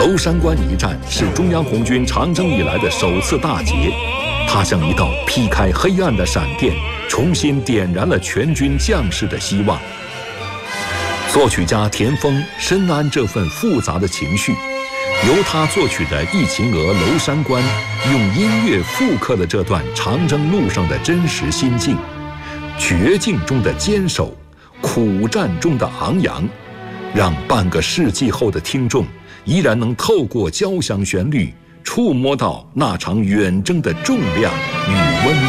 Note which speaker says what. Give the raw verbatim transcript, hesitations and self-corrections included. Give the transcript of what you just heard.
Speaker 1: 娄山关一战是中央红军长征以来的首次大捷，它像一道劈开黑暗的闪电，重新点燃了全军将士的希望。作曲家田丰深谙这份复杂的情绪，由他作曲的《忆秦娥·娄山关》，用音乐复刻了这段长征路上的真实心境，绝境中的坚守，苦战中的昂扬，让半个世纪后的听众依然能透过交响旋律，触摸到那场远征的重量与温